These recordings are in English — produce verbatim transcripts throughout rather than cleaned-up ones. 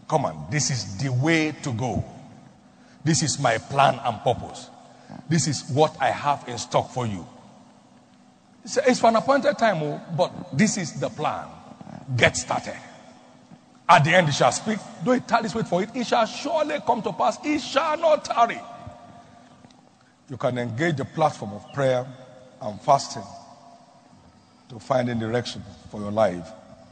Come on, this is the way to go. This is my plan and purpose. This is what I have in stock for you. It's, it's for an appointed time, but this is the plan. Get started. At the end, he shall speak. Though it tarries, wait for it. It shall surely come to pass. It shall not tarry. You can engage the platform of prayer and fasting to find a direction for your life.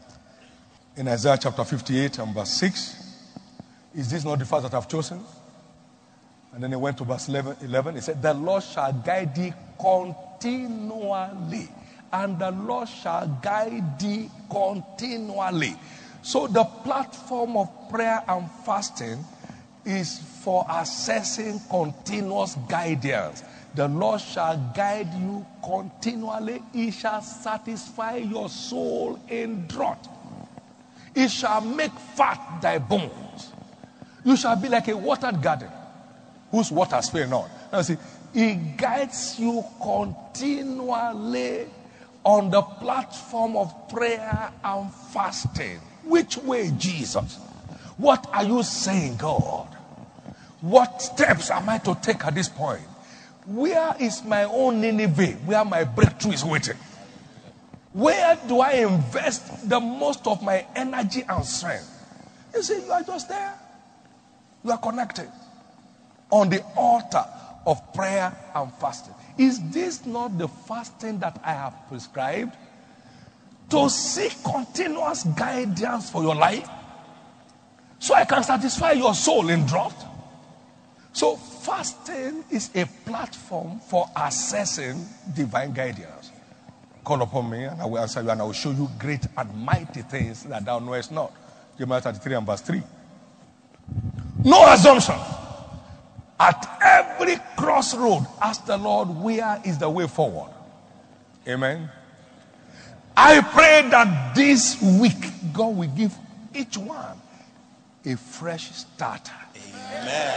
In Isaiah chapter fifty-eight and verse six, is this not the fast that I've chosen? And then he went to verse eleven. He said, the Lord shall guide thee continually. And the Lord shall guide thee continually. So the platform of prayer and fasting is for accessing continuous guidance. The Lord shall guide you continually. He shall satisfy your soul in drought. He shall make fat thy bones. You shall be like a watered garden whose waters fail not. Now see, he guides you continually on the platform of prayer and fasting. Which way, Jesus? What are you saying, God? What steps am I to take at this point? Where is my own Nineveh, where my breakthrough is waiting? Where do I invest the most of my energy and strength? You see, you are just there. You are connected on the altar of prayer and fasting. Is this not the fasting that I have prescribed? To seek continuous guidance for your life, so I can satisfy your soul in drought. So fasting is a platform for accessing divine guidance. Call upon me and I will answer you, and I will show you great and mighty things that thou knowest not. Jeremiah thirty-three and verse three. No assumption. At every crossroad, ask the Lord, where is the way forward? Amen. I pray that this week God will give each one a fresh start. Amen.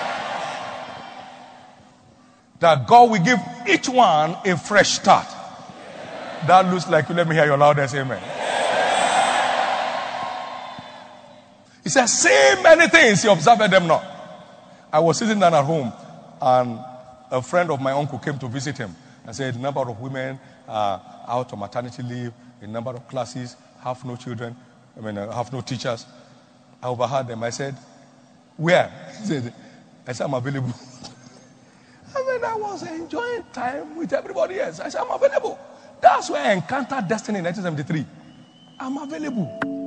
That God will give each one a fresh start. That looks like you. Let me hear your loudest amen. He says, say many things, he observed them not. I was sitting down at home, and a friend of my uncle came to visit him and said, the number of women are out on maternity leave, a number of classes have no children, I mean, uh, have no teachers. I overheard them. I said, where? He said, I said, I'm available. I mean, I was enjoying time with everybody else. I said, I'm available. That's where I encountered destiny in nineteen seventy-three. I'm available.